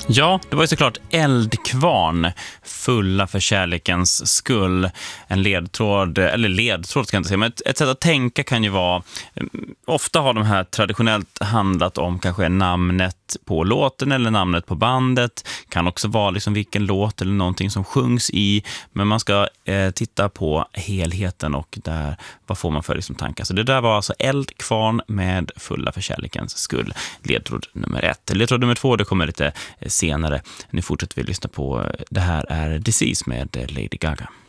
Ja, det var ju såklart Eldkvarn, fulla för kärlekens skull. En ledtråd, eller ledtråd ska jag inte säga, men ett sätt att tänka kan ju vara, ofta har de här traditionellt handlat om kanske namnet på låten eller namnet på bandet. Kan också vara liksom vilken låt eller någonting som sjungs i, men man ska titta på helheten och där, vad får man för liksom tankar. Så det där var alltså Eldkvarn med fulla för kärlekens skull. Ledtråd nummer 1. Ledtråd nummer 2, det kommer lite senare. Nu fortsätter vi lyssna på, det här är Disease med Lady Gaga.